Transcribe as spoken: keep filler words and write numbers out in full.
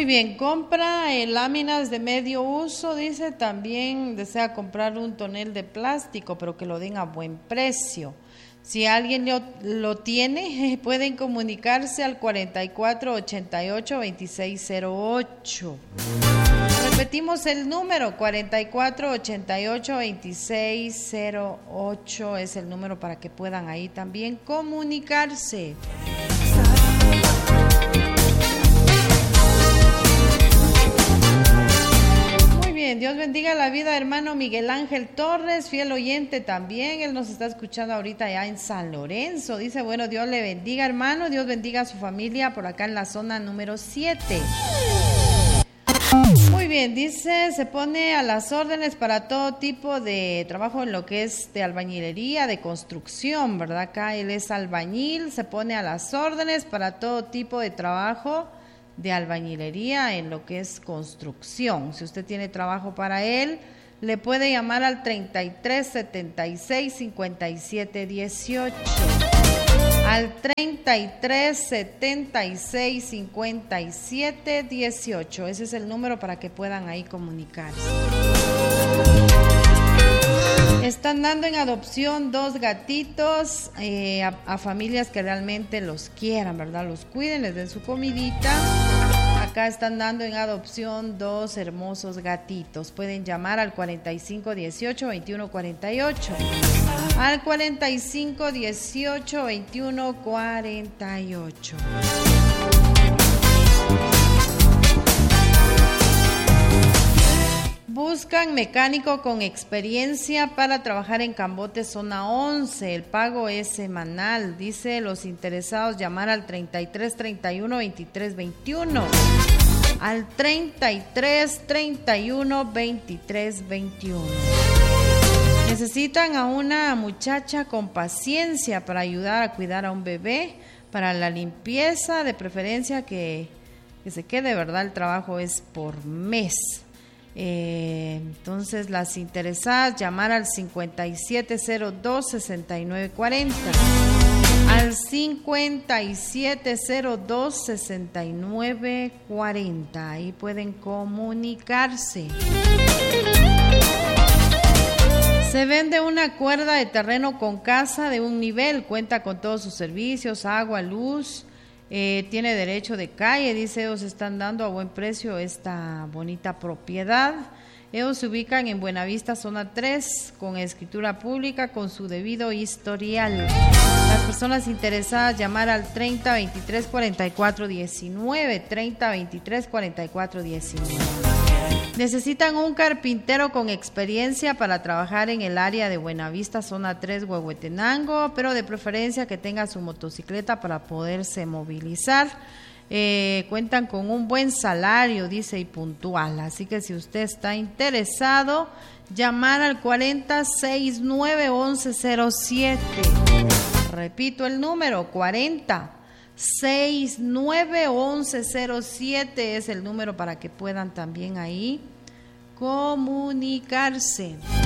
bien, compra eh, láminas de medio uso, dice, también desea comprar un tonel de plástico, pero que lo den a buen precio. Si alguien lo, lo tiene, pueden comunicarse al cuarenta y cuatro ochenta y ocho veintiséis cero ocho. Repetimos el número, cuarenta y cuatro ochenta y ocho veintiséis cero ocho es el número para que puedan ahí también comunicarse. Bien, Dios bendiga la vida, hermano Miguel Ángel Torres, fiel oyente también, él nos está escuchando ahorita ya en San Lorenzo, dice, bueno, Dios le bendiga, hermano, Dios bendiga a su familia por acá en la zona número siete. Muy bien, dice, se pone a las órdenes para todo tipo de trabajo en lo que es de albañilería, de construcción, ¿verdad? Acá él es albañil, se pone a las órdenes para todo tipo de trabajo de albañilería en lo que es construcción. Si usted tiene trabajo para él, le puede llamar al treinta y tres setenta y seis cincuenta y siete dieciocho. Al treinta y tres setenta y seis cincuenta y siete dieciocho. Ese es el número para que puedan ahí comunicarse. Están dando en adopción dos gatitos eh, a, a familias que realmente los quieran, ¿verdad? Los cuiden, les den su comidita. Acá están dando en adopción dos hermosos gatitos. Pueden llamar al cuarenta y cinco dieciocho veintiuno cuarenta y ocho. Al cuarenta y cinco dieciocho veintiuno cuarenta y ocho. Buscan mecánico con experiencia para trabajar en Cambote zona once. El pago es semanal. Dice los interesados llamar al treinta y tres treinta y uno veintitrés veintiuno. Al treinta y tres treinta y uno veintitrés veintiuno. Necesitan a una muchacha con paciencia para ayudar a cuidar a un bebé, para la limpieza, de preferencia que, que se quede, ¿verdad? El trabajo es por mes. Eh, entonces las interesadas llamar al cincuenta y siete cero dos sesenta y nueve cuarenta, al cincuenta y siete cero dos sesenta y nueve cuarenta, ahí pueden comunicarse. Se vende una cuerda de terreno con casa de un nivel, cuenta con todos sus servicios, agua, luz. Eh, tiene derecho de calle, dice, ellos están dando a buen precio esta bonita propiedad. Ellos se ubican en Buenavista, zona tres, con escritura pública, con su debido historial. Las personas interesadas llamar al treinta veintitrés cuarenta y cuatro diecinueve, treinta veintitrés cuarenta y cuatro diecinueve. Necesitan un carpintero con experiencia para trabajar en el área de Buenavista, zona tres, Huehuetenango, pero de preferencia que tenga su motocicleta para poderse movilizar. Eh, cuentan con un buen salario, dice, y puntual. Así que si usted está interesado, llamar al cuarenta sesenta y nueve once cero siete. Repito el número, cuarenta sesenta y nueve once cero siete es el número para que puedan también ahí comunicarse.